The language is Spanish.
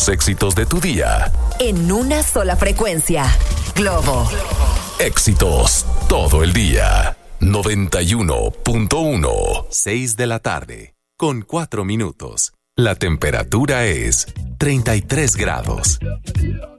los éxitos de tu día. En una sola frecuencia. Globo. Éxitos todo el día. 91.1. 6 de la tarde, con 4 minutos. La temperatura es 33 grados.